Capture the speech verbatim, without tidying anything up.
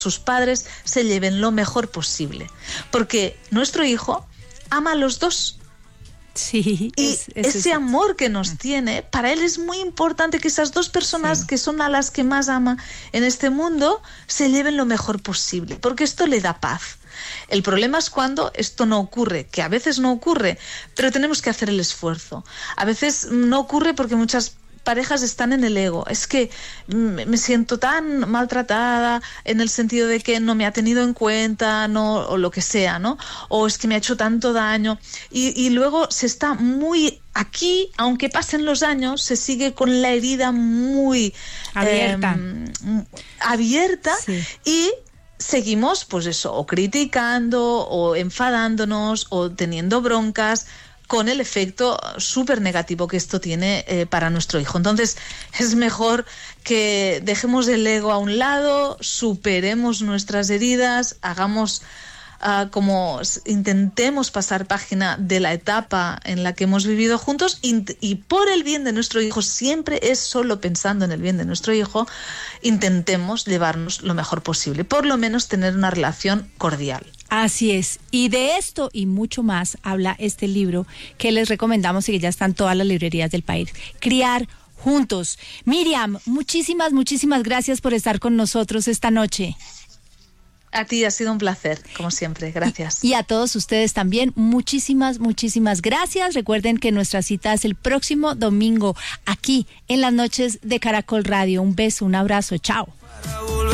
sus padres se lleven lo mejor posible, porque nuestro hijo ama a los dos. Sí, y es, es, ese es, amor que nos tiene, para él es muy importante que esas dos personas sí. que son a las que más ama en este mundo se lleven lo mejor posible, porque esto le da paz. El problema es cuando esto no ocurre, que a veces no ocurre, pero tenemos que hacer el esfuerzo. A veces no ocurre porque muchas parejas están en el ego. Es que me siento tan maltratada en el sentido de que no me ha tenido en cuenta, no, o lo que sea, ¿no? O es que me ha hecho tanto daño. Y, y luego se está muy aquí, aunque pasen los años, se sigue con la herida muy abierta, eh, abierta sí. Y seguimos, pues eso, o criticando, o enfadándonos, o teniendo broncas, con el efecto súper negativo que esto tiene eh, para nuestro hijo. Entonces, es mejor que dejemos el ego a un lado, superemos nuestras heridas, hagamos uh, como intentemos pasar página de la etapa en la que hemos vivido juntos y, y por el bien de nuestro hijo, siempre es solo pensando en el bien de nuestro hijo, intentemos llevarnos lo mejor posible, por lo menos tener una relación cordial. Así es, y de esto y mucho más habla este libro que les recomendamos y que ya está en todas las librerías del país, Criar Juntos. Miriam, muchísimas, muchísimas gracias por estar con nosotros esta noche. A ti ha sido un placer, como siempre, gracias. Y, y a todos ustedes también, muchísimas, muchísimas gracias. Recuerden que nuestra cita es el próximo domingo, aquí en las noches de Caracol Radio. Un beso, un abrazo, chao.